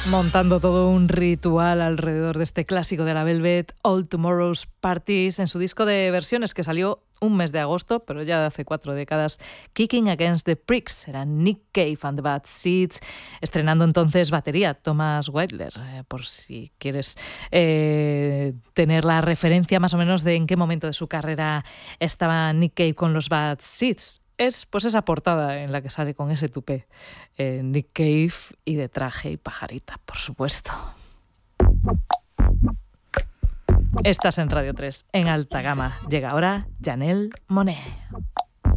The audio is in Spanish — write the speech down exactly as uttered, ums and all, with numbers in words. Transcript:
Montando todo un ritual alrededor de este clásico de la Velvet, All Tomorrow's Parties, en su disco de versiones que salió un mes de agosto, pero ya de hace cuatro décadas, Kicking Against the Pricks. Era Nick Cave and the Bad Seeds, estrenando entonces batería, Thomas Wilder, eh, por si quieres eh, tener la referencia más o menos de en qué momento de su carrera estaba Nick Cave con los Bad Seeds. Es pues esa portada en la que sale con ese tupé eh, Nick Cave y de traje y pajarita, por supuesto. Estás en Radio tres, en alta gama. Llega ahora Janelle Monáe.